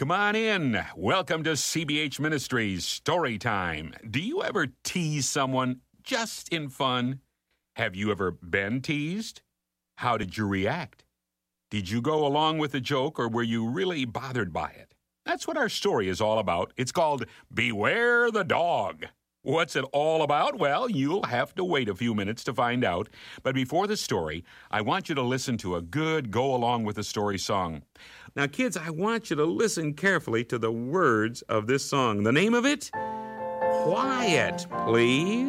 Come on in. Welcome to CBH Ministries Story Time. Do you ever tease someone just in fun? Have you ever been teased? How did you react? Did you go along with the joke or were you really bothered by it? That's what our story is all about. It's called Beware the Dog. What's it all about? Well, you'll have to wait a few minutes to find out. But before the story, I want you to listen to a good go-along-with-the-story song. Now, kids, I want you to listen carefully to the words of this song. The name of it? Quiet, please.